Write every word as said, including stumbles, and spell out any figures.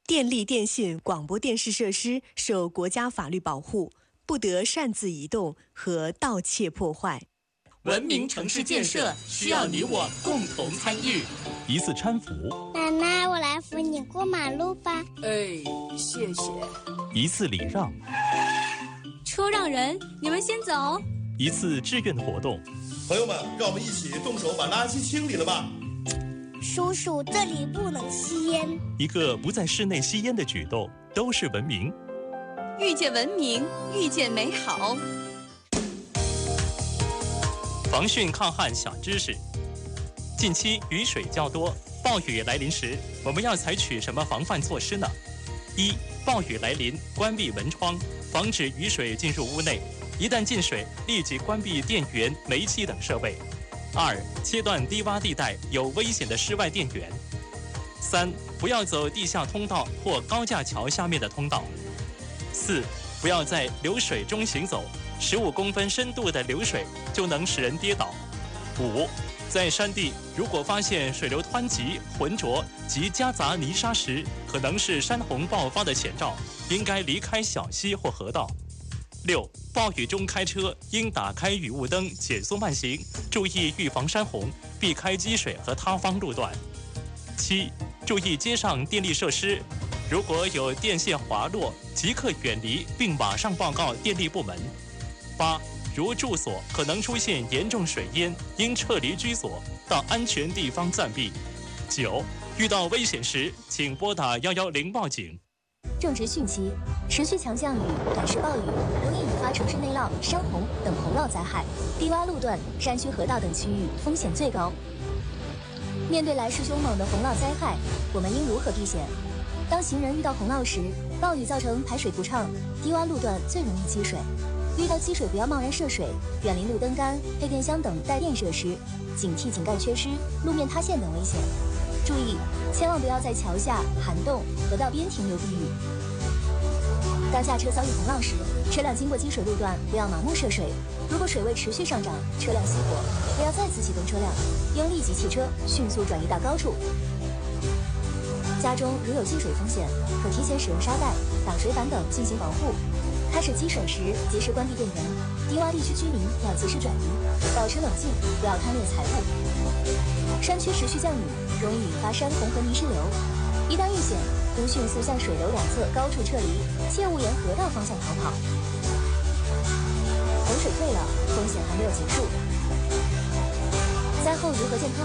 电力、电信、广播电视设施受国家法律保护，不得擅自移动和盗窃破坏。 文明城市建设需要你我共同参与。 一次搀扶， 妈妈，我来扶你过马路吧。 哎，谢谢。 一次礼让， 车让人，你们先走。 一次志愿活动， 朋友们，让我们一起动手把垃圾清理了吧。 叔叔，这里不能吸烟。 一个不在室内吸烟的举动，都是文明。 遇见文明，遇见美好。 防汛抗旱小知识：近期雨水较多，暴雨来临时，我们要采取什么防范措施呢？一、暴雨来临，关闭门窗，防止雨水进入屋内。一旦进水，立即关闭电源、煤气等设备。二、切断低洼地带有危险的室外电源。三、不要走地下通道或高架桥下面的通道。四、不要在流水中行走，十五公分深度的流水就能使人跌倒。五、在山地如果发现水流湍急、浑浊及夹杂泥沙时，可能是山洪爆发的前兆，应该离开小溪或河道。六、暴雨中开车应打开雨雾灯，减速慢行，注意预防山洪，避开积水和塌方路段。七、注意街上电力设施，如果有电线滑落，即刻远离并马上报告电力部门。八、如住所可能出现严重水淹，应撤离居所，到安全地方暂避。九、遇到危险时，请拨打一一零报警。 正值汛期，持续强降雨、短时暴雨容易引发城市内涝、山洪等洪涝灾害，低洼路段、山区河道等区域风险最高。面对来势凶猛的洪涝灾害，我们应如何避险？当行人遇到洪涝时，暴雨造成排水不畅，低洼路段最容易积水。遇到积水不要贸然涉水，远离路灯杆、配电箱等带电设施，警惕井盖缺失、路面塌陷等危险。注意，千万不要在桥下、涵洞、河道边停留避雨。当下车遭遇洪涝时，车辆经过积水路段，不要盲目涉水。如果水位持续上涨，车辆熄火，不要再次启动车辆，应立即弃车，迅速转移到高处。家中如有积水风险，可提前使用沙袋、挡水板等进行防护。开始积水时，及时关闭电源。低洼地区居民要及时转移，保持冷静，不要贪恋财物。山区持续降雨，容易引发山洪和泥石流。一旦遇险，应迅速向水流两侧高处撤离，切勿沿河道方向逃跑。洪水退了，风险还没有结束。灾后如何健康？